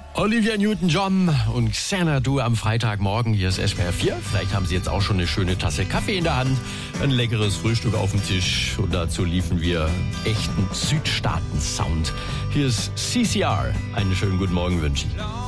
Olivia Newton-John und Xanadu am Freitagmorgen. Hier ist SWR 4. Vielleicht haben Sie jetzt auch schon eine schöne Tasse Kaffee in der Hand, ein leckeres Frühstück auf dem Tisch und dazu liefen wir echten Südstaaten-Sound. Hier ist CCR. Einen schönen guten Morgen wünsche ich.